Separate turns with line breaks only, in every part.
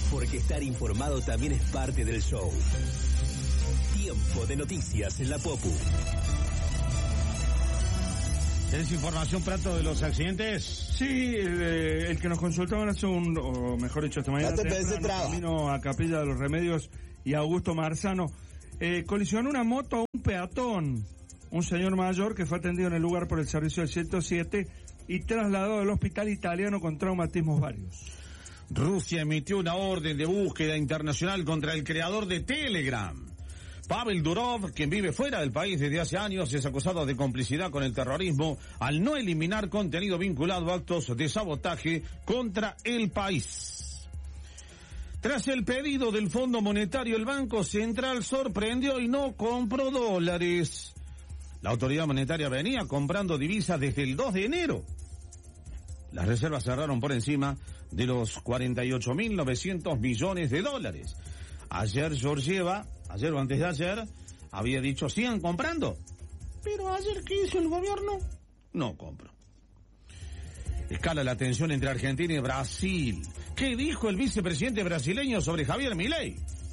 porque estar informado también es parte del show. Tiempo de noticias en la Popu.
¿Tenés información, Prato, de los accidentes?
Sí, el que nos consultaban hace o mejor dicho, esta mañana camino a Capilla de los Remedios y Augusto Marzano, colisionó una moto a un peatón, un señor mayor que fue atendido en el lugar por el servicio del 107 y trasladado al hospital italiano con traumatismos varios.
Rusia emitió una orden de búsqueda internacional contra el creador de Telegram. Pavel Durov, quien vive fuera del país desde hace años, es acusado de complicidad con el terrorismo al no eliminar contenido vinculado a actos de sabotaje contra el país. Tras el pedido del Fondo Monetario, el Banco Central sorprendió y no compró dólares. La autoridad monetaria venía comprando divisas desde el 2 de enero. Las reservas cerraron por encima de los 48.900 millones de dólares. Ayer Georgieva, ayer o antes de ayer, había dicho sigan comprando. Pero ayer, ¿qué hizo el gobierno? No compró. Escala la tensión entre Argentina y Brasil. ¿Qué dijo el vicepresidente brasileño sobre Javier Milei?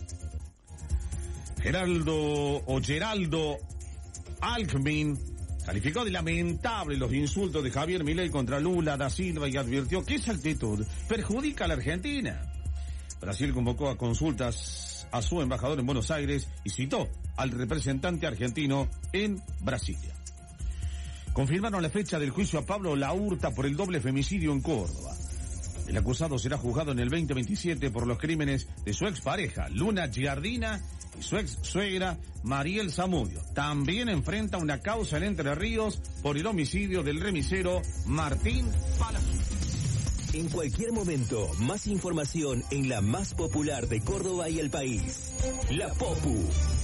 Geraldo Alckmin calificó de lamentable los insultos de Javier Milei contra Lula da Silva y advirtió que esa actitud perjudica a la Argentina. Brasil convocó a consultas a su embajador en Buenos Aires y citó al representante argentino en Brasilia. Confirmaron la fecha del juicio a Pablo Laurta por el doble femicidio en Córdoba. El acusado será juzgado en el 2027 por los crímenes de su expareja, Luna Giardina, y su ex suegra, Mariel Zamudio. También enfrenta una causa en Entre Ríos por el homicidio del remisero Martín Palacio.
En cualquier momento, más información en la más popular de Córdoba y el país. La Popu.